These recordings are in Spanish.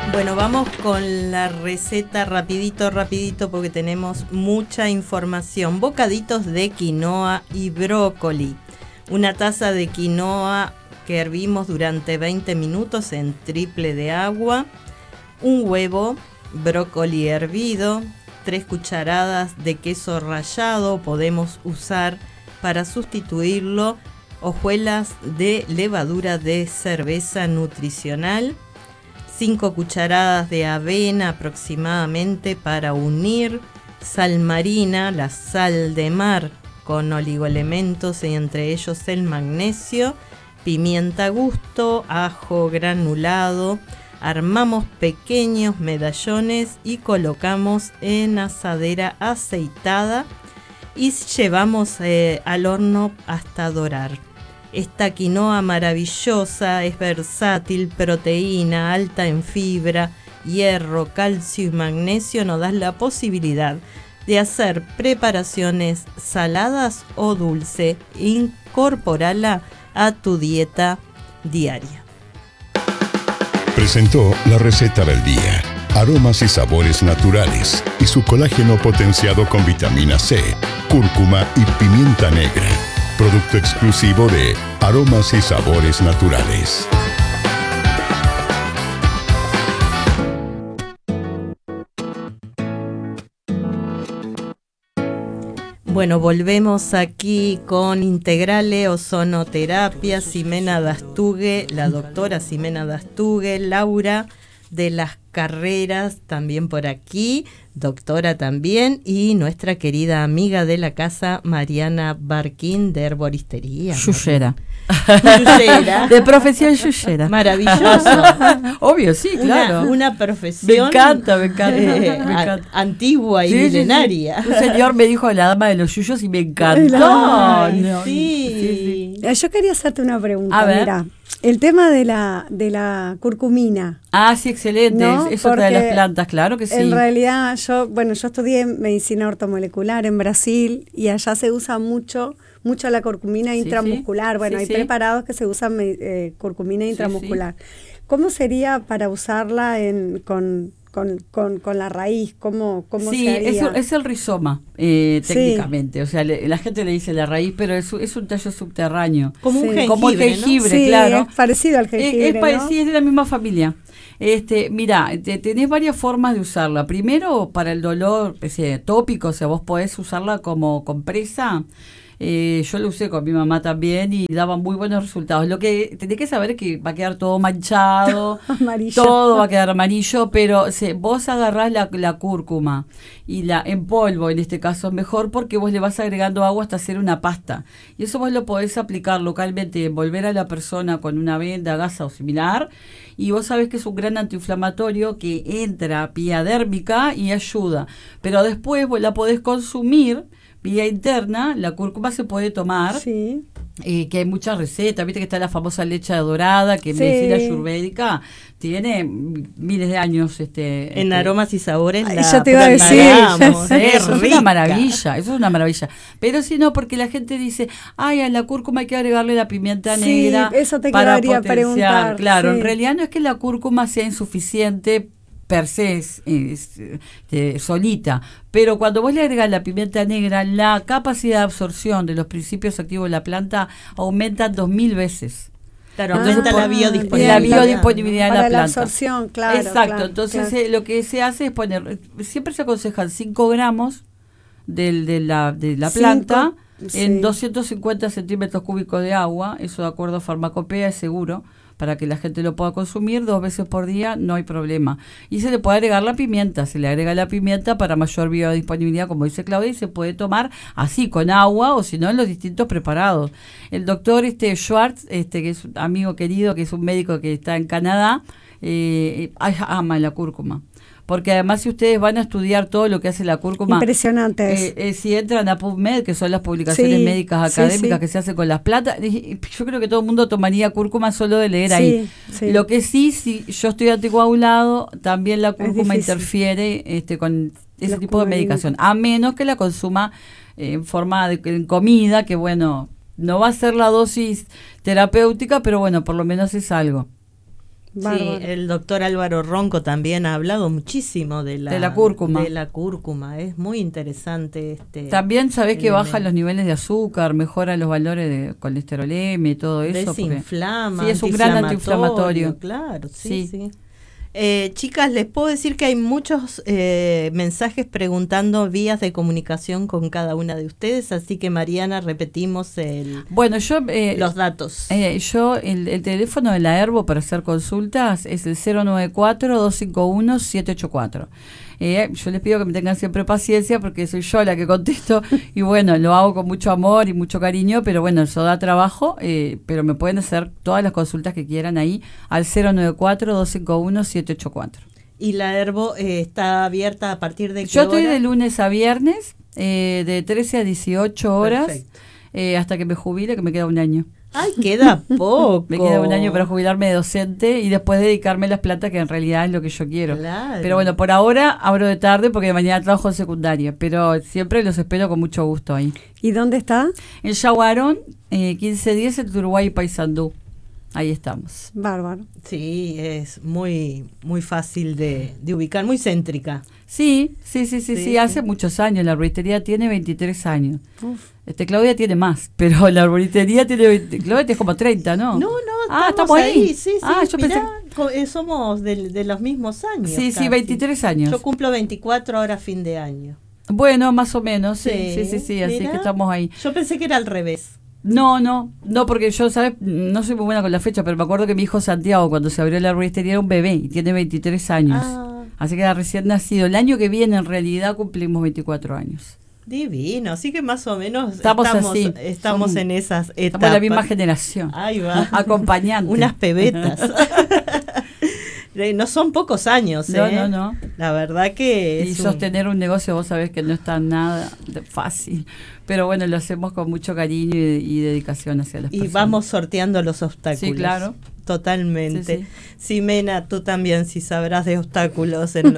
Bueno, vamos con la receta rapidito porque tenemos mucha información. Bocaditos de quinoa y brócoli. Una taza de quinoa que hervimos durante 20 minutos en triple de agua. Un huevo, brócoli hervido, 3 cucharadas de queso rallado, podemos usar para sustituirlo hojuelas de levadura de cerveza nutricional, 5 cucharadas de avena aproximadamente para unir, sal marina, la sal de mar con oligoelementos y entre ellos el magnesio, pimienta a gusto, ajo granulado. Armamos pequeños medallones y colocamos en asadera aceitada y llevamos al horno hasta dorar. Esta quinoa maravillosa es versátil, proteína, alta en fibra, hierro, calcio y magnesio. Nos da la posibilidad de hacer preparaciones saladas o dulce. Incorpórala a tu dieta diaria. Presentó la receta del día. Aromas y sabores naturales y su colágeno potenciado con vitamina C, cúrcuma y pimienta negra. Producto exclusivo de Aromas y Sabores Naturales. Bueno, volvemos aquí con Integrale Ozonoterapia, Ximena Dastugue, la doctora Ximena Dastugue, Laura de las Carreras también por aquí, doctora también, y nuestra querida amiga de la casa, Mariana Barquín, de Herboristería. Yuyera. Yuyera. De profesión yuyera. Maravilloso. Obvio, sí, claro. Una profesión. Me encanta. Antigua y milenaria. Sí. Un señor me dijo la dama de los yuyos y me encantó. Ay, No, sí. Yo quería hacerte una pregunta. A ver. Mira, el tema de la curcumina. Ah, sí, excelente. ¿No? Es otra de las plantas, claro que sí. En realidad, yo estudié medicina ortomolecular en Brasil y allá se usa mucho la curcumina intramuscular. Bueno, hay preparados que se usan curcumina intramuscular. ¿Cómo sería para usarla con la raíz? ¿Cómo se haría? Es el rizoma, técnicamente. O sea, la gente le dice la raíz, pero es un tallo subterráneo. Como un jengibre, como el jengibre, ¿no? claro. Es parecido al jengibre, ¿no? Sí, es de la misma familia. Mirá, tenés varias formas de usarla. Primero, para el dolor tópico, o sea, vos podés usarla como compresa. Yo lo usé con mi mamá también y daba muy buenos resultados. Lo que tenés que saber es que va a quedar todo manchado, todo va a quedar amarillo, pero vos agarrás la cúrcuma y en polvo, en este caso es mejor porque vos le vas agregando agua hasta hacer una pasta. Y eso vos lo podés aplicar localmente, envolver a la persona con una venda, gasa o similar. Y vos sabés que es un gran antiinflamatorio que entra vía dérmica y ayuda. Pero después vos la podés consumir vía interna. La cúrcuma se puede tomar, sí. Que hay muchas recetas, viste que está la famosa leche dorada, que en medicina ayurvédica tiene miles de años. En Aromas y Sabores ya te iba a decir. Eso es una maravilla, eso es una maravilla. Pero si no, porque la gente dice, ay, a la cúrcuma hay que agregarle la pimienta negra eso te para quedaría preguntar. Claro, en realidad no es que la cúrcuma sea insuficiente per se solita, pero cuando vos le agregás la pimienta negra, la capacidad de absorción de los principios activos de la planta aumenta 2000 veces. Claro, aumenta la biodisponibilidad. La biodisponibilidad de la planta. Para la absorción, claro. Exacto, entonces lo que se hace es poner, siempre se aconsejan 5 gramos de la planta en 250 centímetros cúbicos de agua, eso de acuerdo a Farmacopea es seguro, para que la gente lo pueda consumir 2 veces por día, no hay problema. Y se le puede agregar la pimienta, se le agrega la pimienta para mayor biodisponibilidad, como dice Claudia, y se puede tomar así, con agua, o si no, en los distintos preparados. El doctor Schwartz, que es un amigo querido, que es un médico que está en Canadá, ama la cúrcuma. Porque además, si ustedes van a estudiar todo lo que hace la cúrcuma, impresionante si entran a PubMed, que son las publicaciones médicas académicas que se hacen con las plantas, yo creo que todo el mundo tomaría cúrcuma solo de leer ahí. Lo que si yo estoy anticoagulado, también la cúrcuma interfiere con ese tipo de medicación, a menos que la consuma en forma en comida, que bueno, no va a ser la dosis terapéutica, pero bueno, por lo menos es algo. Sí, el doctor Álvaro Ronco también ha hablado muchísimo de la cúrcuma. De la cúrcuma, es muy interesante. También sabés que baja los niveles de azúcar, mejora los valores de colesterol, todo eso. Desinflama. Sí, es un gran antiinflamatorio. Claro, sí. Chicas, les puedo decir que hay muchos mensajes preguntando vías de comunicación con cada una de ustedes, así que Mariana, repetimos los datos. El teléfono de la Herbo para hacer consultas es el 094-251-784. Yo les pido que me tengan siempre paciencia porque soy yo la que contesto y bueno, lo hago con mucho amor y mucho cariño, pero bueno, eso da trabajo, pero me pueden hacer todas las consultas que quieran ahí al 094-251-784. ¿Y la Herbo está abierta a partir de qué Yo estoy hora? de lunes a viernes, de 13 a 18 horas, hasta que me jubile, que me queda un año. ¡Ay, queda poco! Me queda un año para jubilarme de docente y después dedicarme a las plantas, que en realidad es lo que yo quiero. Claro. Pero bueno, por ahora abro de tarde porque de mañana trabajo en secundaria, pero siempre los espero con mucho gusto ahí. ¿Y dónde está? En Yaguarón, 1510, en Uruguay y Paysandú. Ahí estamos. Bárbaro. Sí, es muy fácil de ubicar, muy céntrica. Sí, hace muchos años. La arboristería tiene 23 años. Uf. Claudia tiene más, pero la arboristería tiene Claudia tiene como 30, ¿no? No, estamos ahí. Sí, yo mirá, pensé somos de los mismos años. Sí, casi. 23 años. Yo cumplo 24 ahora fin de año. Bueno, más o menos, sí, mirá, así que estamos ahí. Yo pensé que era al revés. No, porque yo, ¿sabes? No soy muy buena con la fecha, pero me acuerdo que mi hijo Santiago, cuando se abrió la arboristería, era un bebé y tiene 23 años. Así que era recién nacido. El año que viene, en realidad, cumplimos 24 años. Divino, así que más o menos estamos en esas etapas. Estamos en la misma generación. Ahí va. Acompañante. Unas pebetas. No son pocos años, No. La verdad que y sostener un negocio, vos sabés que no está nada fácil. Pero bueno, lo hacemos con mucho cariño y dedicación hacia las personas. Y vamos sorteando los obstáculos. Sí, claro. Totalmente. Sí. Ximena, tú también, si sabrás de obstáculos en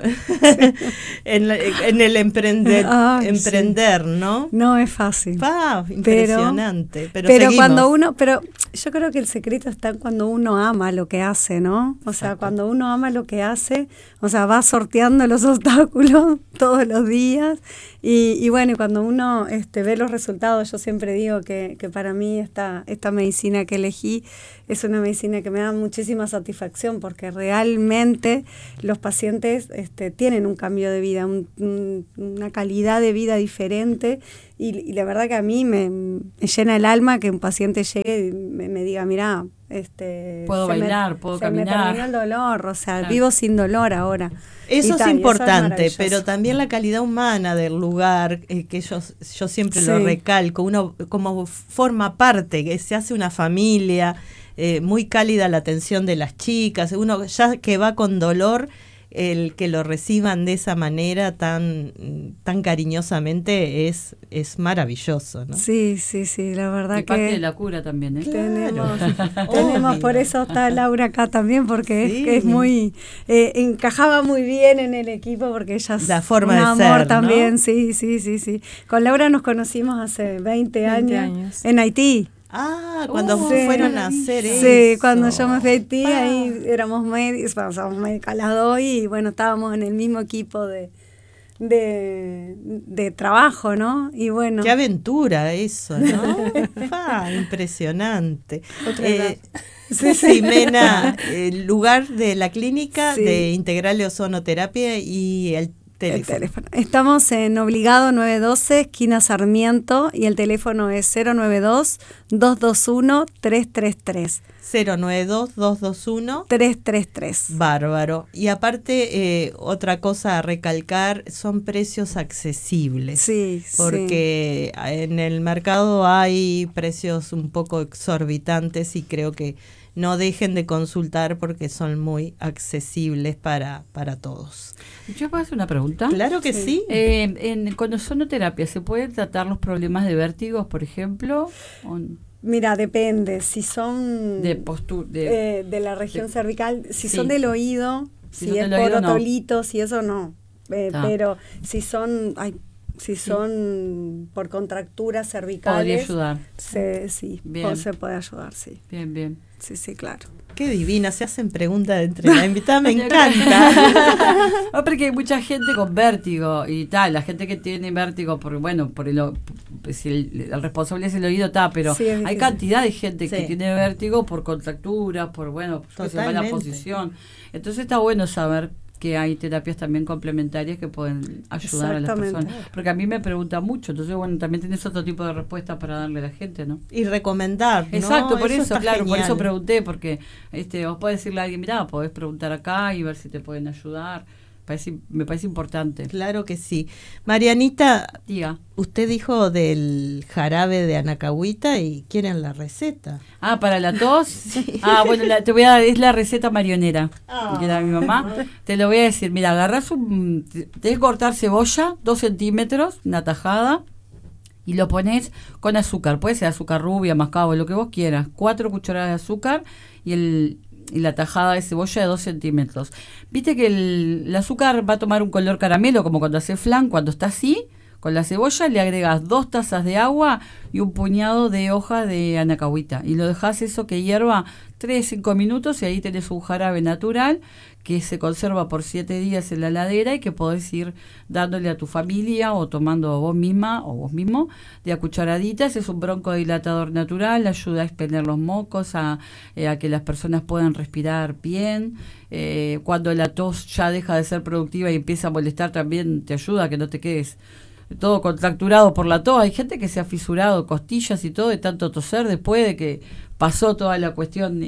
el emprender, ¿no? No es fácil. Impresionante. Pero yo creo que el secreto está cuando uno ama lo que hace, ¿no? O sea, cuando uno ama lo que hace, o sea, va sorteando los obstáculos todos los días y bueno, y cuando uno ve los resultados, yo siempre digo que para mí esta medicina que elegí es una medicina que me da muchísima satisfacción porque realmente los pacientes tienen un cambio de vida, una calidad de vida diferente y la verdad que a mí me llena el alma que un paciente llegue y me diga, mirá, puedo bailar, puedo caminar. Se me terminó el dolor, o sea, vivo sin dolor ahora. Eso es importante, pero también la calidad humana del lugar, que yo siempre lo recalco, uno como forma parte, que se hace una familia, muy cálida la atención de las chicas, uno ya que va con dolor, el que lo reciban de esa manera tan cariñosamente es maravilloso, ¿no? Sí, la verdad que parte de la cura también, ¿eh? Tenemos por eso está Laura acá también, porque es muy encajaba muy bien en el equipo porque ella es la forma un de amor ser, también, ¿no? Sí. Con Laura nos conocimos hace 20 años en Haití. Cuando fueron a hacer eso. Sí, cuando yo me fui a Haití, ahí éramos médicos, somos médicas las dos y bueno, estábamos en el mismo equipo de trabajo, ¿no? Y bueno. Qué aventura eso, ¿no? Impresionante. Ximena, el lugar de la clínica de Integral Ozonoterapia y el teléfono. Estamos en Obligado 912, esquina Sarmiento, y el teléfono es 092-221-333. 092-221-333. Bárbaro. Y aparte, otra cosa a recalcar, son precios accesibles. Sí, porque en el mercado hay precios un poco exorbitantes y creo que no dejen de consultar porque son muy accesibles para todos. ¿Yo puedo hacer una pregunta? Claro que sí. Con ozonoterapia, ¿se pueden tratar los problemas de vértigos, por ejemplo? Mira, depende. Si son de la región cervical, si son del oído, si es por otolitos, si eso no. Pero si son... Si son por contracturas cervicales. Podría ayudar. Sí, bien. Se puede ayudar, sí. Bien. Sí, claro. Qué divina, se hacen preguntas entre la invitada, me encanta. No, porque hay mucha gente con vértigo y tal, la gente que tiene vértigo, por si el responsable es el oído, pero sí, hay cantidad de gente que tiene vértigo por contracturas, por mala posición. Entonces está bueno saber que hay terapias también complementarias que pueden ayudar a las personas. Porque a mí me preguntan mucho, entonces también tenés otro tipo de respuesta para darle a la gente, ¿no? Y recomendar, ¿no? Exacto, por eso, claro, genial. por eso pregunté, porque vos podés decirle a alguien, mirá, podés preguntar acá y ver si te pueden ayudar. Me parece importante. Claro que sí. Marianita, diga. Usted dijo del jarabe de anacahuita y quieren la receta. ¿Para la tos? Sí. Bueno, es la receta marionera, que era mi mamá. Te lo voy a decir, mira, agarrás tenés que cortar cebolla, 2 centímetros, una tajada, y lo pones con azúcar. Puede ser azúcar rubia, mascabo, lo que vos quieras. 4 cucharadas de azúcar y la tajada de cebolla de 2 centímetros. Viste que el azúcar va a tomar un color caramelo, como cuando hace flan, cuando está así. Con la cebolla le agregas 2 tazas de agua y un puñado de hojas de anacahuita. Y lo dejas eso que hierva 3-5 minutos y ahí tenés un jarabe natural que se conserva por 7 días en la heladera y que podés ir dándole a tu familia o tomando vos misma o vos mismo de a cucharaditas. Es un broncodilatador natural, ayuda a expeler los mocos, a que las personas puedan respirar bien. Cuando la tos ya deja de ser productiva y empieza a molestar, también te ayuda a que no te quedes todo contracturado por la tos. Hay gente que se ha fisurado costillas y todo de tanto toser después de que pasó toda la cuestión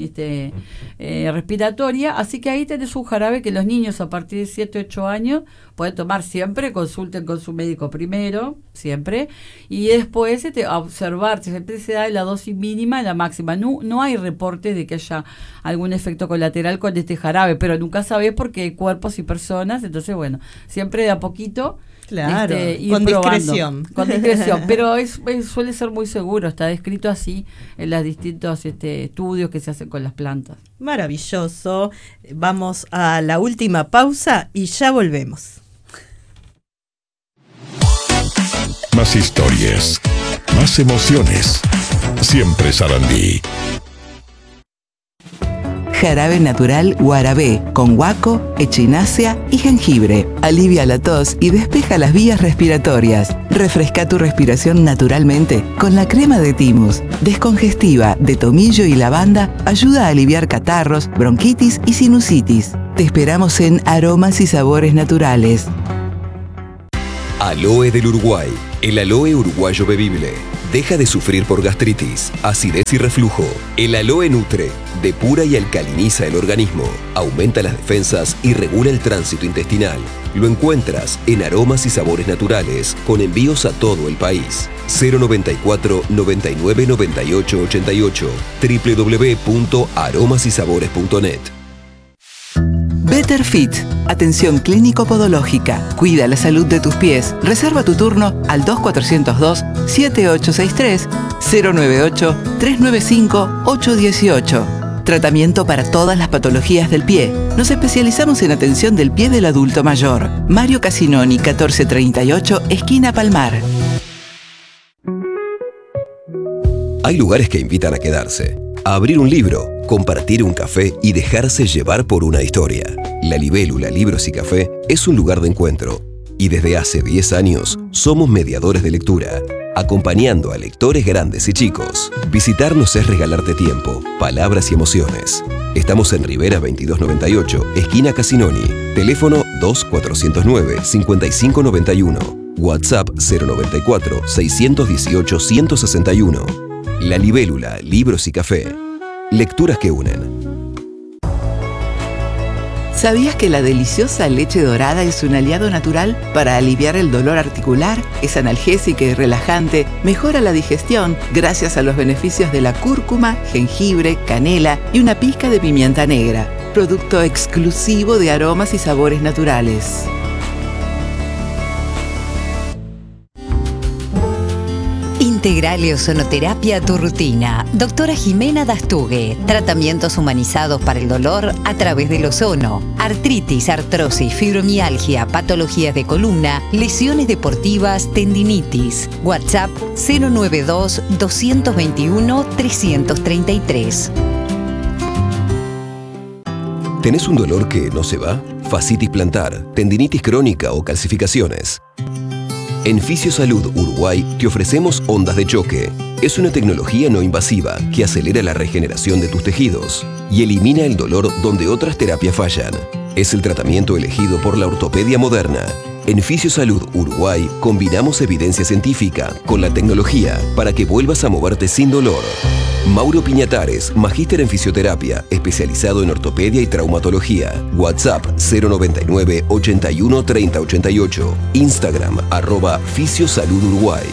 respiratoria. Así que ahí tenés un jarabe que los niños a partir de 7-8 años pueden tomar siempre. Consulten con su médico primero, siempre, y después observar, siempre se da la dosis mínima y la máxima. No hay reporte de que haya algún efecto colateral con este jarabe, pero nunca sabés porque hay cuerpos y personas. Entonces, siempre de a poquito. Claro, con discreción. Con discreción, pero suele ser muy seguro, está descrito así en los distintos estudios que se hacen con las plantas. Maravilloso. Vamos a la última pausa y ya volvemos. Más historias, más emociones. Siempre Sarandí. Jarabe natural Guarabé, con guaco, echinacea y jengibre. Alivia la tos y despeja las vías respiratorias. Refresca tu respiración naturalmente con la crema de Thymus. Descongestiva de tomillo y lavanda ayuda a aliviar catarros, bronquitis y sinusitis. Te esperamos en Aromas y Sabores Naturales. Aloe del Uruguay, el aloe uruguayo bebible. Deja de sufrir por gastritis, acidez y reflujo. El aloe nutre, depura y alcaliniza el organismo, aumenta las defensas y regula el tránsito intestinal. Lo encuentras en Aromas y Sabores Naturales, con envíos a todo el país. 094 99 98 88 www.aromasysabores.net. Better Fit, atención clínico-podológica. Cuida la salud de tus pies. Reserva tu turno al 2402-7863 098-395-818. Tratamiento para todas las patologías del pie. Nos especializamos en atención del pie del adulto mayor. Mario Casinoni, 1438, esquina Palmar. Hay lugares que invitan a quedarse, a abrir un libro, compartir un café y dejarse llevar por una historia. La Libélula Libros y Café es un lugar de encuentro y desde hace 10 años somos mediadores de lectura, acompañando a lectores grandes y chicos. Visitarnos es regalarte tiempo, palabras y emociones. Estamos en Rivera 2298, esquina Casinoni. Teléfono 2409-5591. WhatsApp 094-618-161. La Libélula Libros y Café. Lecturas que unen. ¿Sabías que la deliciosa leche dorada es un aliado natural para aliviar el dolor articular? Es analgésica y relajante, mejora la digestión gracias a los beneficios de la cúrcuma, jengibre, canela y una pizca de pimienta negra. Producto exclusivo de Aromas y Sabores Naturales. Integral y Ozonoterapia a tu rutina. Doctora Jimena Dastugue. Tratamientos humanizados para el dolor a través del ozono. Artritis, artrosis, fibromialgia, patologías de columna, lesiones deportivas, tendinitis. WhatsApp 092-221-333. ¿Tenés un dolor que no se va? Fascitis plantar, tendinitis crónica o calcificaciones. En Fisiosalud Uruguay te ofrecemos ondas de choque. Es una tecnología no invasiva que acelera la regeneración de tus tejidos y elimina el dolor donde otras terapias fallan. Es el tratamiento elegido por la ortopedia moderna. En Fisiosalud Uruguay combinamos evidencia científica con la tecnología para que vuelvas a moverte sin dolor. Mauro Piñatares, magíster en fisioterapia, especializado en ortopedia y traumatología. WhatsApp 099 81 30 88. Instagram @Fisiosaluduruguay.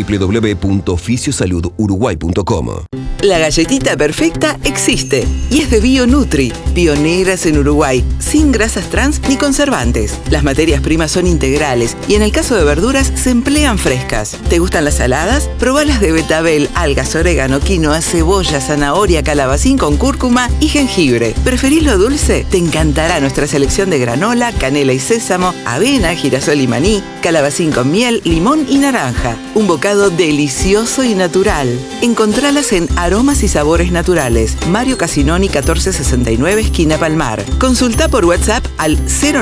www.fisiosaluduruguay.com. La galletita perfecta existe y es de BioNutri, pioneras en Uruguay, sin grasas trans ni conservantes. Las materias primas son integrales y en el caso de verduras se emplean frescas. ¿Te gustan las saladas? Probalas de betabel, algas, orégano, quinoa, cebolla, zanahoria, calabacín con cúrcuma y jengibre. ¿Preferís lo dulce? Te encantará nuestra selección de granola, canela y sésamo, avena, girasol y maní, calabacín con miel, limón y naranja. Un bocado delicioso y natural. Encontralas en Aromas y Sabores Naturales, Mario Casinoni 1469, esquina Palmar. Consulta por WhatsApp al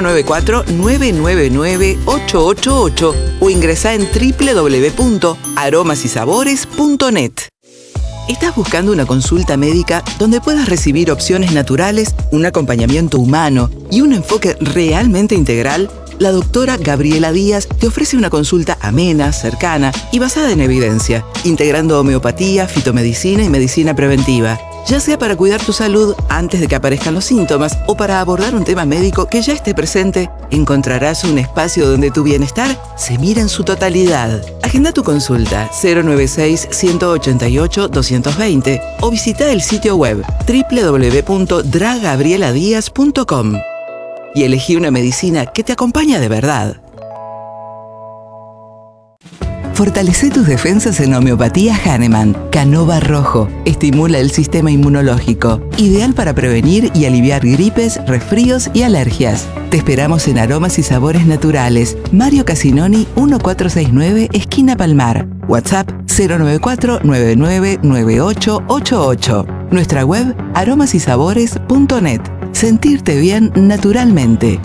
094-999-888 o ingresá en www.aromasysabores.net. ¿Estás buscando una consulta médica donde puedas recibir opciones naturales, un acompañamiento humano y un enfoque realmente integral? La doctora Gabriela Díaz te ofrece una consulta amena, cercana y basada en evidencia, integrando homeopatía, fitomedicina y medicina preventiva. Ya sea para cuidar tu salud antes de que aparezcan los síntomas o para abordar un tema médico que ya esté presente, encontrarás un espacio donde tu bienestar se mira en su totalidad. Agenda tu consulta 096-188-220 o visita el sitio web www.dragabrieladiaz.com y elegí una medicina que te acompaña de verdad. Fortalece tus defensas en homeopatía Hahnemann. Canova Rojo estimula el sistema inmunológico, ideal para prevenir y aliviar gripes, resfríos y alergias. Te esperamos en Aromas y Sabores Naturales, Mario Casinoni 1469, esquina Palmar. WhatsApp 094-999888. Nuestra web aromasysabores.net. Sentirte bien naturalmente.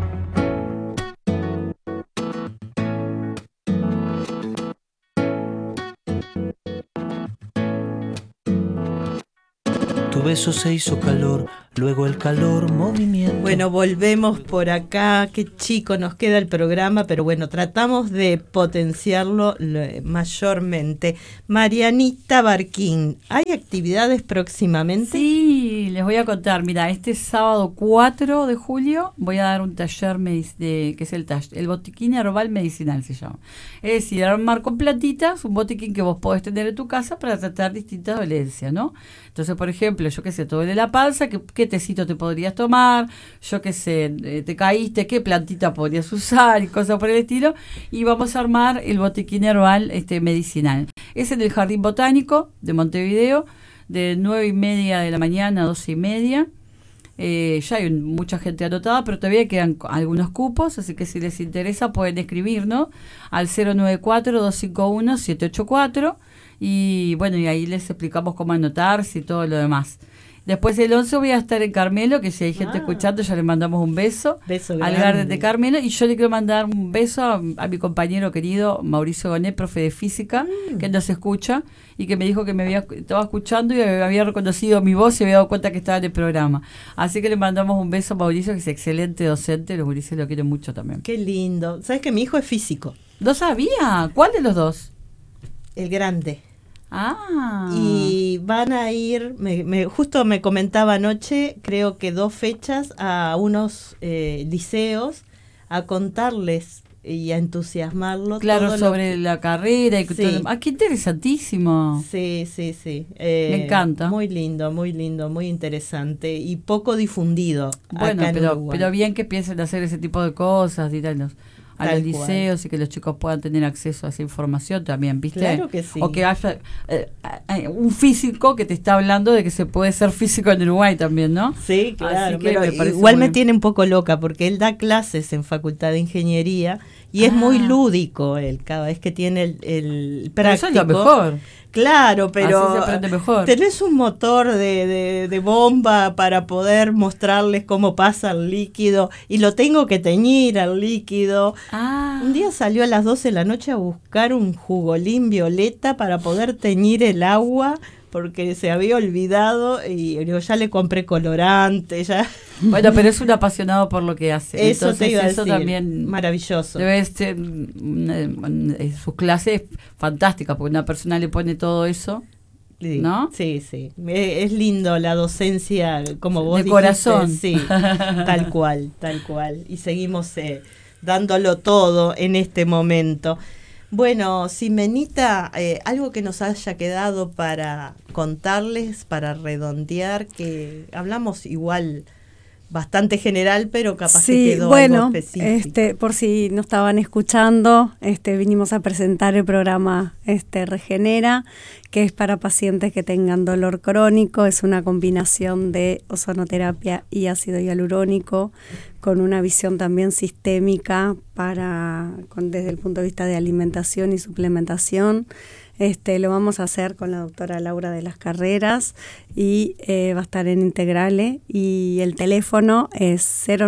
Tu beso se hizo calor, luego el calor, movimiento. Bueno, volvemos por acá. Qué chico nos queda el programa, pero bueno, tratamos de potenciarlo mayormente. Marianita Barquín, ¿hay actividades próximamente? Sí, les voy a contar. Mira, este sábado 4 de julio voy a dar un taller que es el botiquín herbal medicinal, se llama. Es decir, armar con plantitas un botiquín que vos podés tener en tu casa para tratar distintas dolencias, ¿no? Entonces, por ejemplo, yo qué sé, te duele la panza, ¿qué tecito te podrías tomar? Yo qué sé, te caíste, ¿qué plantita podrías usar? Y cosas por el estilo. Y vamos a armar el botiquín herbal medicinal. Es en el Jardín Botánico de Montevideo, de 9:30 de la mañana a 12:30. Ya hay mucha gente anotada, pero todavía quedan algunos cupos, así que si les interesa pueden escribirnos al 094-251-784 y bueno, y ahí les explicamos cómo anotarse y todo lo demás. Después el 11 voy a estar en Carmelo, que si hay gente escuchando ya le mandamos un beso al Garden de Carmelo, y yo le quiero mandar un beso a mi compañero querido Mauricio Gonet, profe de física, que nos escucha y que me dijo que estaba escuchando y había reconocido mi voz y había dado cuenta que estaba en el programa. Así que le mandamos un beso a Mauricio, que es excelente docente, los gurises lo quieren mucho también. Qué lindo. ¿Sabes que mi hijo es físico? ¿No sabía? ¿Cuál de los dos? El grande. Ah. Y van a ir, justo me comentaba anoche, creo que 2 fechas a unos liceos a contarles y a entusiasmarlos. Claro, sobre la carrera y todo. Ah, qué interesantísimo. Sí. Me encanta. Muy lindo, muy interesante y poco difundido. Bueno, pero bien que piensen hacer ese tipo de cosas y tal. a los liceos y que los chicos puedan tener acceso a esa información también, ¿viste? Claro que sí. O que haya un físico que te está hablando de que se puede ser físico en Uruguay también, ¿no? Sí, claro, pero igual me tiene un poco loca porque él da clases en Facultad de Ingeniería y es muy lúdico él, cada vez que tiene el práctico. Eso es lo mejor. Claro, pero así se aprende mejor. Tenés un motor de bomba para poder mostrarles cómo pasa el líquido y lo tengo que teñir al líquido. Un día salió a las 12 de la noche a buscar un jugolín violeta para poder teñir el agua porque se había olvidado y digo, ya le compré colorante, ya. Bueno, pero es un apasionado por lo que hace. Eso entonces, te iba a eso decir, también maravilloso. Debe ser sus clases fantásticas, porque una persona le pone todo eso, ¿no? Sí, sí. Es lindo la docencia, como vos de dijiste. Corazón. Sí, tal cual, tal cual. Y seguimos dándolo todo en este momento. Bueno, Ximenita, algo que nos haya quedado para contarles, para redondear, que hablamos igual bastante general, pero capaz que quedó algo específico. Por si no estaban escuchando, vinimos a presentar el programa Regenera, que es para pacientes que tengan dolor crónico. Es una combinación de ozonoterapia y ácido hialurónico, con una visión también sistémica desde el punto de vista de alimentación y suplementación. Lo vamos a hacer con la doctora Laura de las Carreras y va a estar en Integrale, y el teléfono es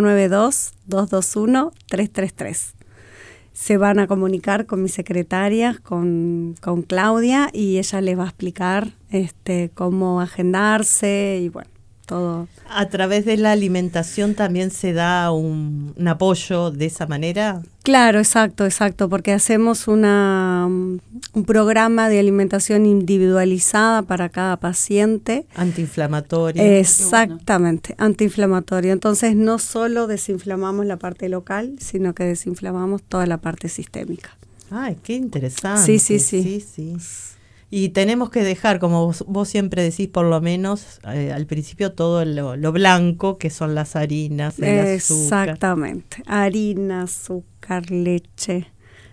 092-221-333. Se van a comunicar con mi secretaria, con Claudia, y ella les va a explicar cómo agendarse y bueno, todo. ¿A través de la alimentación también se da un apoyo de esa manera? Claro, exacto, porque hacemos un programa de alimentación individualizada para cada paciente. Antiinflamatorio. Exactamente, antiinflamatorio. Entonces no solo desinflamamos la parte local, sino que desinflamamos toda la parte sistémica. Ay, qué interesante. Sí. Y tenemos que dejar, como vos siempre decís, por lo menos al principio, todo lo blanco, que son las harinas, el azúcar. Exactamente, harina, azúcar, leche.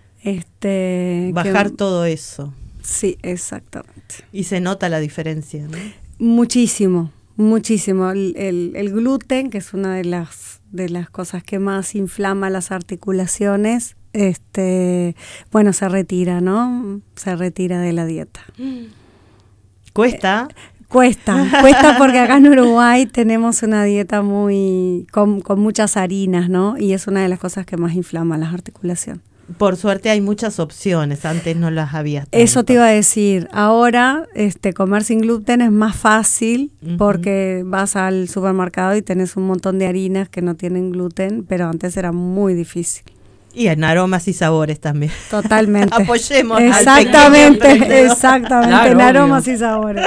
Bajar todo eso. Sí, exactamente. Y se nota la diferencia, ¿no? Muchísimo. El gluten, que es una de las cosas que más inflama las articulaciones, se retira, ¿no? Se retira de la dieta. ¿Cuesta? Cuesta porque acá en Uruguay tenemos una dieta con muchas harinas, ¿no? Y es una de las cosas que más inflama las articulaciones. Por suerte hay muchas opciones, antes no las había tanto. Eso te iba a decir, ahora comer sin gluten es más fácil, porque vas al supermercado y tenés un montón de harinas que no tienen gluten, pero antes era muy difícil. Y en aromas y sabores también. Totalmente. Apoyemos. Exactamente, al pequeño emprendedor. en aromas y sabores.